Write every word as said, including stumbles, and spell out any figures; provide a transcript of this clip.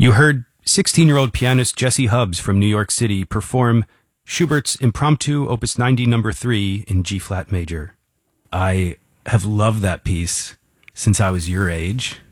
You heard sixteen-year-old pianist Jesse Hubbs from New York City perform Schubert's Impromptu Opus ninety Number three in G-flat major. I have loved that piece since I was your age.